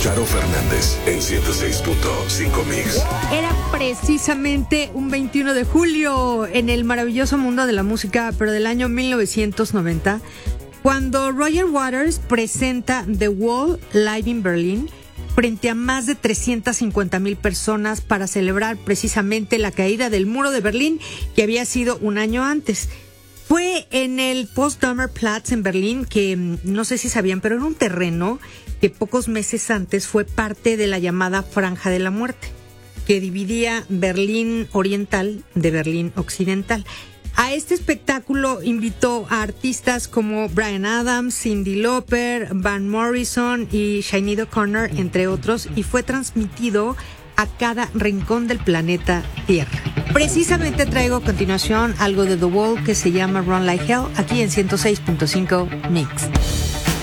Charo Fernández en 106.5 Mix. Era precisamente un 21 de julio en el maravilloso mundo de la música, pero del año 1990, cuando Roger Waters presenta The Wall Live in Berlin frente a más de 350,000 personas para celebrar precisamente la caída del muro de Berlín, que había sido un año antes. Fue en el Potsdamer Platz en Berlín, que no sé si sabían, pero era un terreno que pocos meses antes fue parte de la llamada Franja de la Muerte, que dividía Berlín Oriental de Berlín Occidental. A este espectáculo invitó a artistas como Bryan Adams, Cyndi Lauper, Van Morrison y Sinéad O'Connor, entre otros, y fue transmitido a cada rincón del planeta Tierra. Precisamente traigo a continuación algo de The Wall que se llama Run Like Hell, aquí en 106.5 Mix.